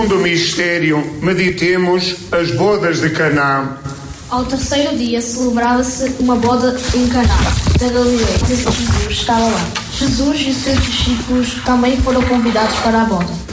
segundo mistério, meditemos as bodas de Caná. Ao terceiro dia celebrava-se uma boda em Caná da Galileia. Jesus estava lá. Jesus e os seus discípulos também foram convidados para a boda.